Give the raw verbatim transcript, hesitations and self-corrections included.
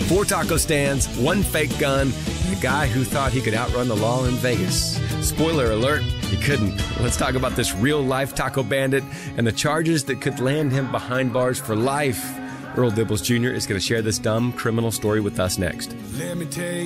Four taco stands, one fake gun, and a guy who thought he could outrun the law in Vegas. Spoiler alert, he couldn't. Let's talk about this real-life taco bandit and the charges that could land him behind bars for life. Earl Dibbles Junior is going to share this dumb criminal story with us next. Let me tell